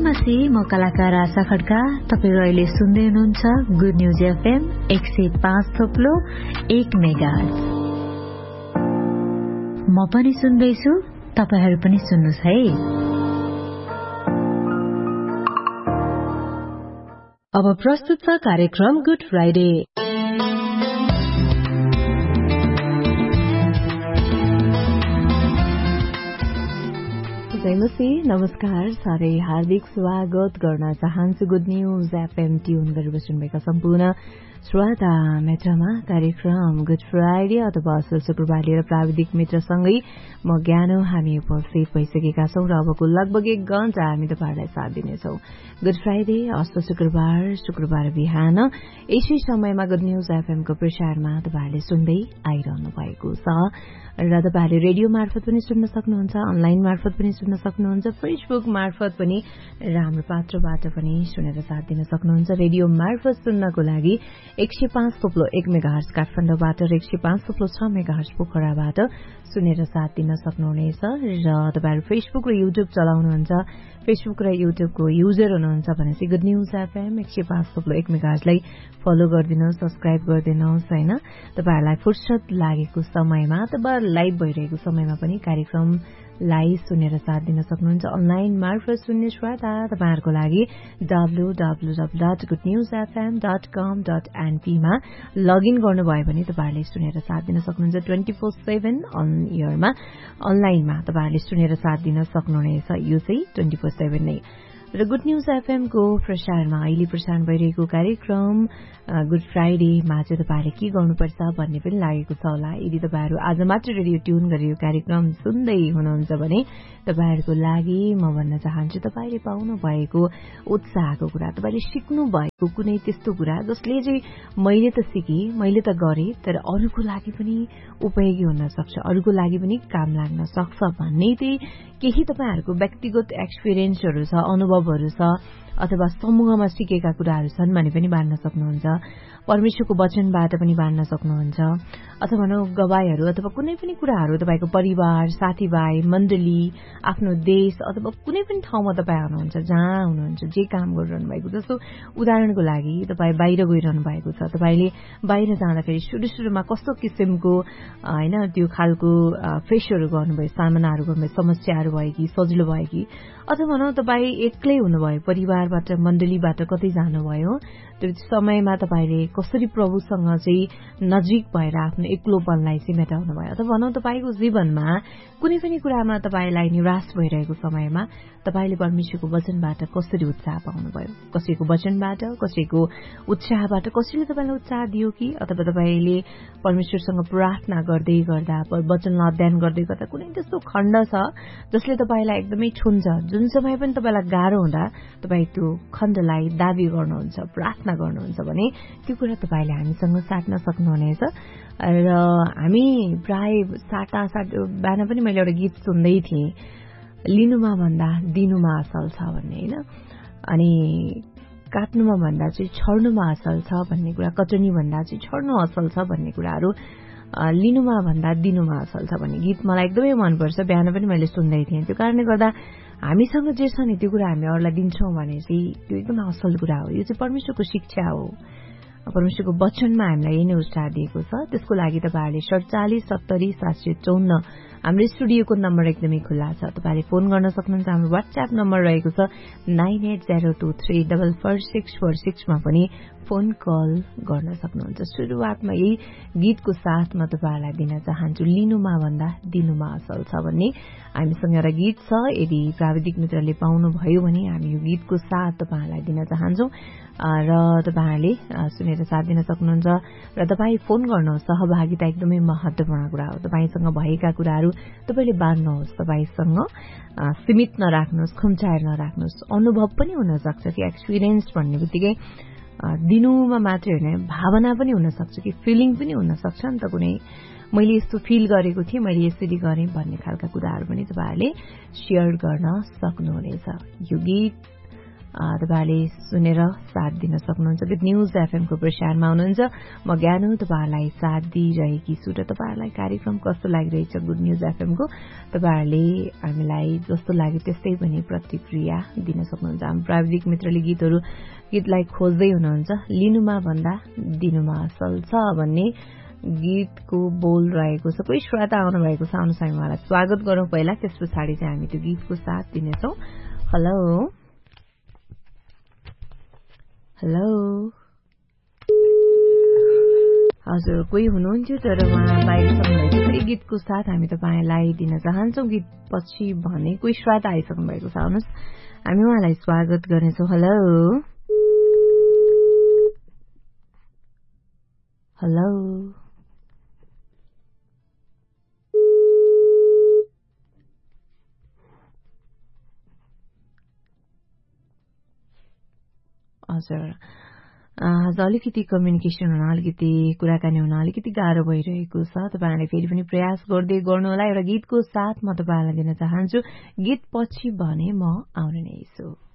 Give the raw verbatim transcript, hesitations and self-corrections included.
नमस्ते, म कलाकार आशा खड्का। तपाईहरु अहिले सुन्दै हुनुहुन्छ गुड न्यूज एफएम एक सय पाँच थोप्लो एक मेगाहर्ज। म पनि सुन्दैछु, तपाईहरु पनि सुन्नुस् है। अब प्रस्तुत छ कार्यक्रम गुड फ्राइडे। नमस्कार, साह्रै हार्दिक स्वागत गर्न चाहन्छु गुड न्यूज एफएम ट्युन गरेर बस्नुभएका सम्पूर्ण श्रोता मित्रमा। कार्यक्रम गुड फ्राइडे अथवा असल शुक्रबार लिएर प्राविधिक मित्रसँगै म ज्ञानो हामी उपस्थित भइसकेका छौं र अबको लगभग एक घण्टा हामी तपाईहरुलाई साथ दिनेछौं। गुड फ्राइडे असल शुक्रबार शुक्रबार बिहान यसै समयमा गुड न्यूज एफएमको प्रसारमा तपाईहरुले सुन्दै आइरहनु भएको छ र तपाईहरुले रेडियो मार्फत पनि सुन्न सक्नुहुन्छ, अनलाइन मार्फत पनि सुन्न सक्नुहुन्छ, फेसबुक मार्फत पनि र हाम्रो पात्रबाट पनि सुनेर साथ दिन सक्नुहुन्छ। रेडियो मार्फत सुन्नको लागि एक सय पाँच थोप्लो एक मेगाहर्ज काठमाडौँबाट र एक सय पाँच थोप्लो छ मेगाहर्ज पोखराबाट सुनेर साथ दिन सक्नुहुनेछ। र तपाईहरु फेसबुक र युट्युब चलाउनुहुन्छ, फेसबुक र युट्युबको युजर हुनुहुन्छ भने चाहिँ गुड न्यूज एफएम एक सय पाँच थोप्लो एक मेगाहर्जलाई फलो गरिदिनुहोस्, सब्स्क्राइब गरिदिनुहोस् हैन। तपाईहरुलाई फुर्सद लागेको समयमा अथवा लाइभ भइरहेको समयमा पनि कार्यक्रम लाइभ सुनेर साथ दिन सक्नुहुन्छ। अनलाइन मार्फत सुन्ने श्रोता तपाईहरुको लागि W W W dot good news FM dot कम डट एनपी मा लगइन गर्नुभयो भने तपाईहरुले सुनेर साथ दिन सक्नुहुन्छ। ट्वेन्टी फोर सेभेन अन इयरमा अनलाइनमा तपाईहरुले सुनेर साथ दिन सक्नुहुनेछ। यो चाहिँ ट्वेन्टी फोर सेभेन नै। र गुड न्यूज एफएमको प्रसारमा अहिले प्रसारण भइरहेको कार्यक्रम गुड फ्राइडेमा चाहिँ तपाईहरुले के गर्नुपर्छ भन्ने पनि लागेको छ होला। यदि तपाईहरु आज मात्र रेडियो ट्युन गरेर यो कार्यक्रम सुन्दै हुनुहुन्छ भने तपाईहरुको लागि म भन्न चाहन्छु तपाईले पाउनु भएको उत्साहको कुरा, तपाईले सिक्नु भएको कुनै त्यस्तो कुरा जसले चाहिँ मैले त सिके, मैले त गरे तर अरूको लागि पनि उपयोगी हुन सक्छ, अरूको लागि पनि काम लाग्न सक्छ भन्ने चाहिँ केही तपाईहरुको व्यक्तिगत एक्सपीरियन्सहरु छ, अनुभवहरु छ अथवा समूहमा सिकेका कुराहरु छन् भने पनि बाँड्न सक्नुहुन्छ। परमेश्वरको वचनबाट पनि बाँड्न सक्नुहुन्छ अथवा भनौं गवाईहरु अथवा कुनै पनि कुराहरु तपाईको परिवार, साथीभाइ, मण्डली, आफ्नो देश अथवा कुनै पनि ठाउँमा तपाई हुनुहुन्छ, जहाँ हुनुहुन्छ, जे काम गरिरहनु भएको। जस्तो उदाहरणको लागि तपाई बाहिर गइरहनु भएको छ, तपाईले बाहिर जाँदाखेरि सुरु सुरुमा कस्तो किसिमको हैन त्यो खालको फेसहरु गर्नुभयो, सामनाहरु गर्नुभयो, समस्याहरु भयो कि सजिलो भयो कि अथवा भनौं तपाई एक्लै हुनुभयो, परिवारबाट मण्डलीबाट कतै जानुभयो, त्यो समयमा तपाईले कसरी प्रभुसँग चाहिँ नजिक भएर आफ्नो एक्लोपनलाई चाहिँ मेटाउनु भयो अथवा भनौं तपाईको जीवनमा कुनै पनि कुरामा तपाईलाई निराश भइरहेको समयमा तपाईले परमेश्वरको वचनबाट कसरी उत्साह पाउनुभयो, कसैको वचनबाट, कसैको उत्साहबाट कसैले तपाईलाई उत्साह दियो कि अथवा तपाईले परमेश्वरसँग प्रार्थना गर्दै गर्दा वचनलाई अध्ययन गर्दै गर्दा कुनै त्यस्तो खण्ड छ जसले तपाईलाई एकदमै छुन्छ, जुन समय पनि तपाईलाई गाह्रो हुँदा तपाई त्यो खण्डलाई दाबी गर्नुहुन्छ, प्रार्थना गर्नुहुन्छ भने त्यो कुरा तपाईले हामीसँग साट्न सक्नुहुनेछ। र हामी प्राय साटा साट बिहान पनि मैले एउटा गीत सुन्दै थिएँ, लिनुमा भन्दा दिनुमा असल छ भन्ने हैन, अनि काट्नुमा भन्दा चाहिँ छड्नुमा असल छ भन्ने कुरा, कटनी भन्दा चाहिँ छड्नु असल छ भन्ने कुराहरु, लिनुमा भन्दा दिनुमा असल छ भन्ने गीत मलाई एकदमै मनपर्छ। बिहान पनि मैले सुन्दै थिएँ। त्यो कारणले गर्दा हामीसँग जे छ नि त्यो कुरा हामी अरूलाई दिन्छौं भने चाहिँ त्यो एकदमै असल कुरा हो। यो चाहिँ परमेश्वरको शिक्षा हो, परमेश्वरको वचनमा हामीलाई यही नै उत्साह दिएको छ। त्यसको लागि तपाईहरुले सडचालीस सत्तरी सात सय चौन्न हाम्रो स्टुडियोको नम्बर एकदमै खुल्ला छ, तपाईले फोन गर्न सक्नुहुन्छ। हाम्रो व्हाट्सएप नम्बर रहेको छ nine at zero two three double four six four six मा पनि फोन कल गर्न सक्नुहुन्छ। सुरुवातमा यही गीतको साथ म तपाईहरुलाई दिन चाहन्छु, लिनुमा भन्दा दिनुमा असल छ भन्ने हामीसँग एउटा गीत छ। यदि प्राविधिक मित्रले पाउनु भयो भने हामी यो गीतको साथ तपाईहरुलाई दिन चाहन्छौं र तपाईहरुले सुनेर साथ दिन सक्नुहुन्छ। र तपाई फोन गर्नुहोस्, सहभागिता एकदमै महत्त्वपूर्ण कुरा हो। तपाईसँग भएका कुराहरु तपाईले बाँड्नुहोस्, तपाईसँग सीमित नराख्नुहोस्, खुम्चाएर नराख्नुहोस्। अनुभव पनि हुन सक्छ कि एक्सपीरियन्स भन्ने बित्तिकै दिनुमा मात्रै होइन, भावना पनि हुन सक्छ कि फिलिङ पनि हुन सक्छ नि त। कुनै मैले यस्तो फिल गरेको थिएँ, मैले यसरी गरेँ भन्ने खालका कुराहरु पनि तपाईहरुले शेयर गर्न सक्नुहुनेछ। यो गीत तपाईँले सुनेर साथ दिन सक्नुहुन्छ। गुड न्युज एफएमको प्रसारमा हुनुहुन्छ। म ज्ञानु तपाईँहरूलाई साथ दिइरहेकी छु र तपाईँहरूलाई कार्यक्रम कस्तो लागिरहेछ गुड न्युज एफएमको तपाईँहरूले हामीलाई जस्तो लाग्यो त्यस्तै पनि प्रतिक्रिया दिन सक्नुहुन्छ। हाम्रो प्राविधिक मित्रले गीतहरू गीतलाई खोज्दै हुनुहुन्छ। लिनुमा भन्दा दिनुमा असल छ भन्ने गीतको बोल रहेको छ। कोही श्रोता आउनु भएको छ, आउनुहोस् हामी उहाँलाई स्वागत गरौँ पहिला, त्यस पछाडि चाहिँ हामी त्यो गीतको साथ दिनेछौँ। हेलो हेलो हजुर, कोही हुनुहुन्थ्यो तर उहाँ बाहिर सक्नु भएको छ। गीतको साथ हामी तपाईँलाई दिन चाहन्छौँ। गीत पछि भने कोही श्रोता आइसक्नु भएको छ, आउनुहोस् हामी उहाँलाई स्वागत गर्नेछौँ। हेलो हेलो हजुर, आज अलिकति कम्युनिकेसन हुन, अलिकति कुराकानी हुन अलिकति गाह्रो भइरहेको छ। तपाईँहरूले फेरि पनि प्रयास गर्दै गर्नु होला। एउटा गीतको साथ म तपाईँहरूलाई दिन चाहन्छु। गीत पछि भने म आउने नै छु।